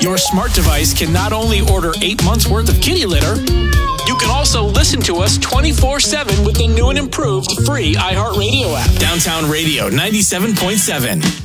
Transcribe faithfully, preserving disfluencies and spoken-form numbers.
Your smart device can not only order eight months worth of kitty litter, you can also listen to us twenty-four seven with the new and improved free iHeartRadio app. Downtown Radio ninety-seven point seven.